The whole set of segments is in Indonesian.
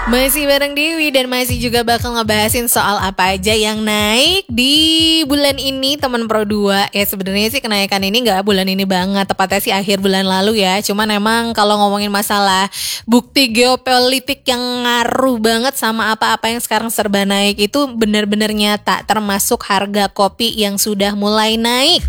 Masih bareng Dewi dan masih juga bakal ngebahasin soal apa aja yang naik di bulan ini teman Pro 2. Ya sebenarnya sih kenaikan ini gak bulan ini banget, tepatnya sih akhir bulan lalu ya. Cuman emang kalau ngomongin masalah bukti geopolitik yang ngaruh banget sama apa-apa yang sekarang serba naik itu benar-benar nyata, termasuk harga kopi yang sudah mulai naik.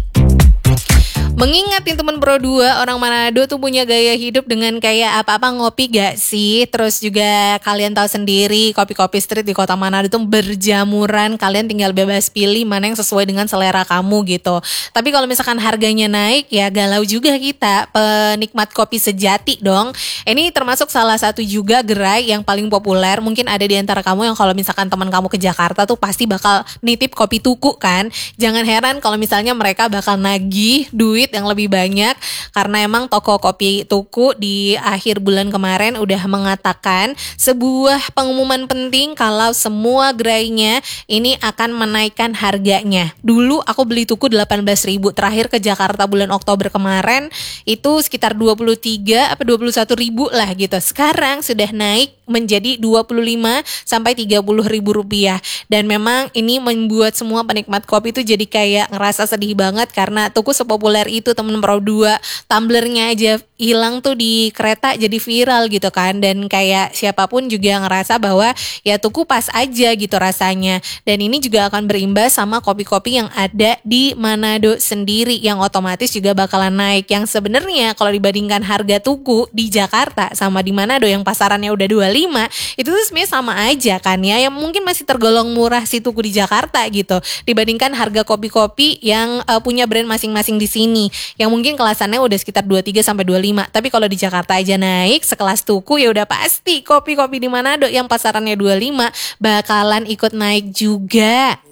Mengingat nih temen Pro 2, orang Manado tuh punya gaya hidup dengan kayak apa-apa ngopi gak sih? Terus juga kalian tahu sendiri kopi-kopi street di kota Manado tuh berjamuran. Kalian tinggal bebas pilih mana yang sesuai dengan selera kamu gitu. Tapi kalau misalkan harganya naik ya galau juga kita, penikmat kopi sejati dong. Ini termasuk salah satu juga gerai yang paling populer. Mungkin ada di antara kamu yang kalau misalkan teman kamu ke Jakarta tuh pasti bakal nitip kopi tuku kan. Jangan heran kalau misalnya mereka bakal nagih duit yang lebih banyak, karena emang toko kopi tuku di akhir bulan kemarin udah mengatakan sebuah pengumuman penting kalau semua gerainya ini akan menaikkan harganya. Dulu aku beli tuku 18.000, terakhir ke Jakarta bulan Oktober kemarin itu sekitar 23 apa 21.000 lah gitu. Sekarang sudah naik menjadi 25 sampai 30.000 rupiah. Dan memang ini membuat semua penikmat kopi itu jadi kayak ngerasa sedih banget karena tuku sepopuler itu temen Pro 2, tumblernya aja hilang tuh di kereta jadi viral gitu kan. Dan kayak siapapun juga ngerasa bahwa ya tuku pas aja gitu rasanya. Dan ini juga akan berimbas sama kopi-kopi yang ada di Manado sendiri yang otomatis juga bakalan naik. Yang sebenarnya kalau dibandingkan harga tuku di Jakarta sama di Manado yang pasarannya udah 25, itu tuh sebenarnya sama aja kan ya. Yang mungkin masih tergolong murah si tuku di Jakarta gitu dibandingkan harga kopi-kopi yang punya brand masing-masing di sini yang mungkin kelasannya udah sekitar 23 sampai 25. Tapi kalau di Jakarta aja naik sekelas tuku ya udah pasti kopi-kopi di Manado yang pasarannya 25 bakalan ikut naik juga.